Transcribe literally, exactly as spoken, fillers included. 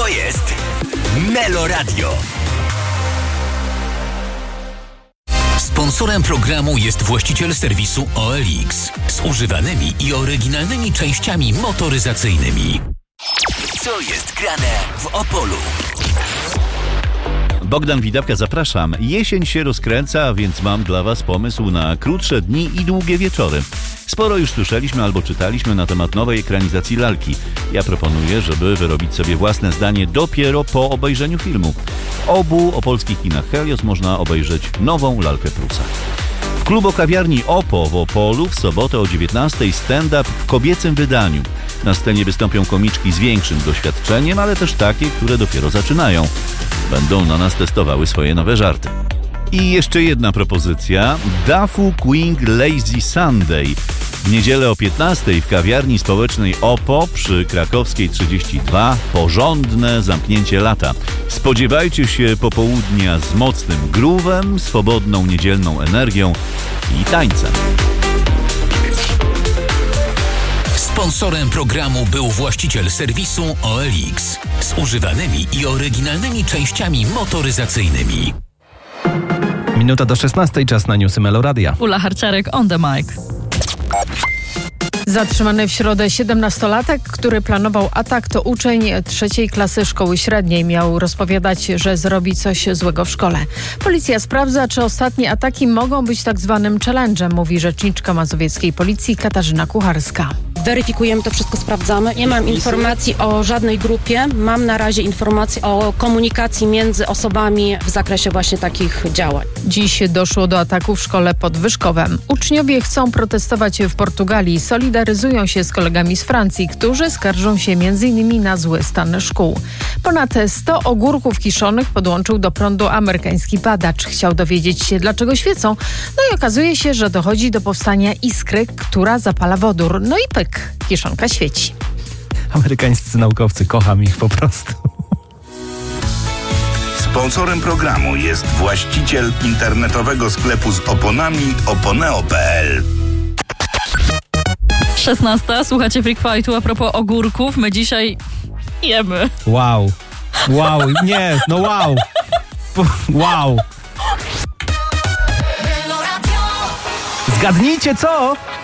To jest Melo Radio. Sponsorem programu jest właściciel serwisu O L X z używanymi i oryginalnymi częściami motoryzacyjnymi. Co jest grane w Opolu? Bogdan Widawka, zapraszam. Jesień się rozkręca, więc mam dla Was pomysł na krótsze dni i długie wieczory. Sporo już słyszeliśmy albo czytaliśmy na temat nowej ekranizacji lalki. Ja proponuję, żeby wyrobić sobie własne zdanie dopiero po obejrzeniu filmu. W obu opolskich kinach Helios można obejrzeć nową lalkę Prusa. W klubo-kawiarni Opo w Opolu w sobotę o dziewiętnastej stand-up w kobiecym wydaniu. Na scenie wystąpią komiczki z większym doświadczeniem, ale też takie, które dopiero zaczynają. Będą na nas testowały swoje nowe żarty. I jeszcze jedna propozycja. Dafu Queen Lazy Sunday. W niedzielę o piętnastej w kawiarni społecznej Opo przy Krakowskiej trzydzieści dwa porządne zamknięcie lata. Spodziewajcie się popołudnia z mocnym groovem, swobodną niedzielną energią i tańcem. Sponsorem programu był właściciel serwisu O L X z używanymi i oryginalnymi częściami motoryzacyjnymi. Minuta do szesnastej, czas na newsy Melo Radia. Ula Harciarek on the mic. Zatrzymany w środę siedemnastolatek, który planował atak, to uczeń trzeciej klasy szkoły średniej. Miał rozpowiadać, że zrobi coś złego w szkole. Policja sprawdza, czy ostatnie ataki mogą być tak zwanym challenge'em, mówi rzeczniczka mazowieckiej policji Katarzyna Kucharska. Weryfikujemy to wszystko, sprawdzamy. Nie mam informacji o żadnej grupie. Mam na razie informacje o komunikacji między osobami w zakresie właśnie takich działań. Dziś doszło do ataku w szkole pod Wyszkowem. Uczniowie chcą protestować w Portugalii. Solidaryzują się z kolegami z Francji, którzy skarżą się między innymi na zły stan szkół. Ponad sto ogórków kiszonych podłączył do prądu amerykański badacz. Chciał dowiedzieć się, dlaczego świecą. No i okazuje się, że dochodzi do powstania iskry, która zapala wodór. No i pyk. Kiszonka świeci. Amerykańscy naukowcy, kocham ich po prostu. Sponsorem programu jest właściciel internetowego sklepu z oponami oponeo kropka p l. szesnasta. Słuchacie Freak Fightu. A propos ogórków, my dzisiaj jemy. Wow. Wow. Nie, no wow. Wow. Zgadnijcie co?